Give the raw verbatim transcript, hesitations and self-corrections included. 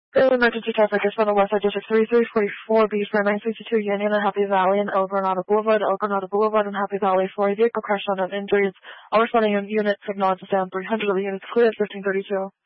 The emergency traffic is from the West Side District thirty-three forty-four B for nine sixty-two Union and Happy Valley and El Granada Boulevard, El Granada Boulevard and Happy Valley for a vehicle crash on an injuries. All responding units acknowledge the stand three hundred of the units clear at fifteen thirty-two.